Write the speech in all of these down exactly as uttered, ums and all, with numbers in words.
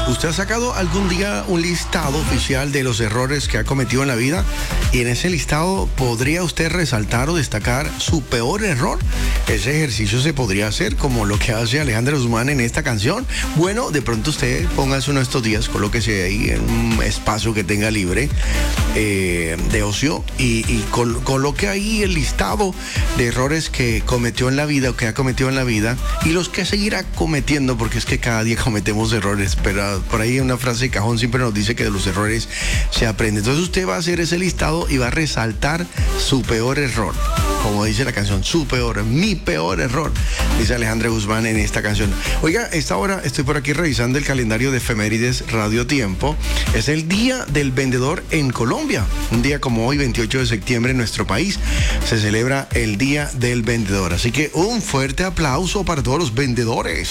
¿Usted ha sacado algún día un listado oficial de los errores que ha cometido en la vida? Y en ese listado, ¿podría usted resaltar o destacar su peor error? Ese ejercicio se podría hacer como lo que hace Alejandra Guzmán en esta canción. Bueno, de pronto usted póngase uno de estos días, colóquese ahí en un espacio que tenga libre eh, de ocio y, y col- coloque ahí el listado de errores que cometió en la vida o que ha cometido en la vida y los que seguirá cometiendo, porque es que cada día cometemos errores, pero por ahí una frase de cajón siempre nos dice que de los errores se aprende. Entonces usted va a hacer ese listado y va a resaltar su peor error. Como dice la canción, su peor, mi peor error, dice Alejandra Guzmán en esta canción. Oiga, esta hora estoy por aquí revisando el calendario de efemérides Radio Tiempo. Es el Día del Vendedor en Colombia. Un día como hoy, veintiocho de septiembre, en nuestro país se celebra el Día del Vendedor. Así que un fuerte aplauso para todos los vendedores.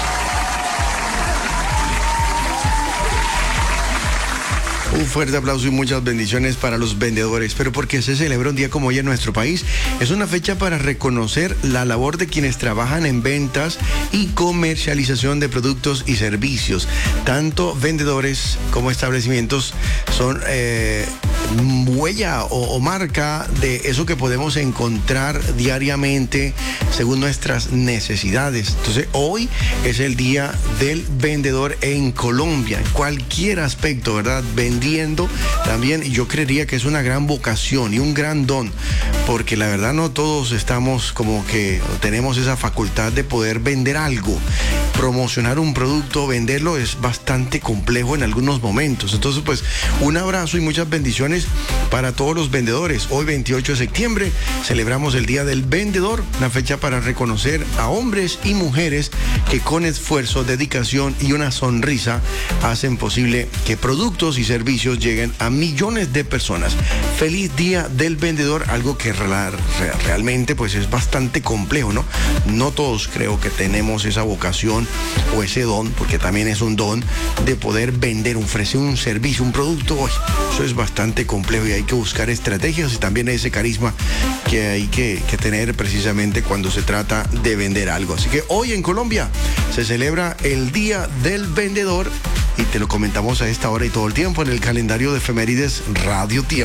Un fuerte aplauso y muchas bendiciones para los vendedores. Pero ¿por qué se celebra un día como hoy en nuestro país? Es una fecha para reconocer la labor de quienes trabajan en ventas y comercialización de productos y servicios. Tanto vendedores como establecimientos son eh, huella o, o marca de eso que podemos encontrar diariamente según nuestras necesidades. Entonces hoy es el Día del Vendedor en Colombia, en cualquier aspecto, ¿verdad? Vendiendo también, y yo creería que es una gran vocación y un gran don, porque la verdad no todos estamos como que tenemos esa facultad de poder vender algo. Promocionar un producto, venderlo es bastante complejo en algunos momentos. Entonces, pues, un abrazo y muchas bendiciones para todos los vendedores. Hoy, veintiocho de septiembre, celebramos el Día del Vendedor, una fecha para reconocer a hombres y mujeres que con esfuerzo, dedicación y una sonrisa hacen posible que productos y servicios lleguen a millones de personas. Feliz Día del Vendedor, algo que real, realmente pues es bastante complejo, ¿no? No todos creo que tenemos esa vocación o ese don, porque también es un don de poder vender, ofrecer un servicio, un producto. Uy, eso es bastante complejo y hay que buscar estrategias y también ese carisma que hay que, que tener precisamente cuando se trata de vender algo. Así que hoy en Colombia se celebra el Día del Vendedor y te lo comentamos a esta hora y todo el tiempo en el calendario de efemérides Radio Tiempo.